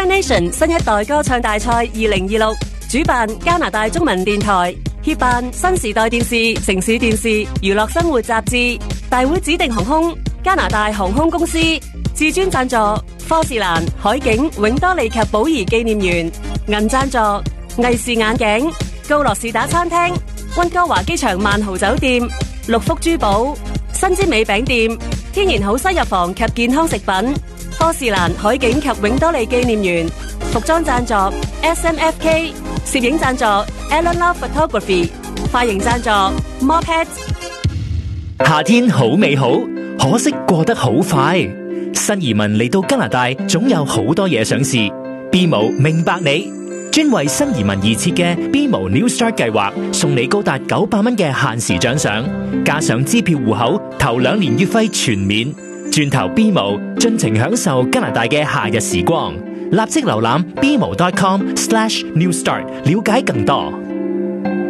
Fire Nation 新一代歌唱大賽2026，主辦加拿大中文電台，協辦新時代電視、城市電視、娛樂生活雜誌，大會指定航空加拿大航空公司，至尊贊助科士蘭、海景、永多利及寶儀紀念園，銀贊助藝視眼鏡、高樂士打餐廳、溫哥華機場萬豪酒店、六福珠寶、新之美餅店、天然好西藥房及健康食品，科士蘭、海景及永多利紀念園，服裝贊助 SMFK， 攝影贊助 Alan Love Photography， 髮型贊助 Moped。 夏天好美好，可惜過得好快。新移民嚟到加拿大，總有好多嘢想試。BMO 明白你，專為新移民而設嘅 BMO New Start 計劃，送你高達900蚊嘅限時獎賞，加上支票戶口，頭2年月費全免。轉投 BMO， 盡情享受加拿大嘅夏日時光。立即瀏覽 bmo.com/newstart， 了解更多。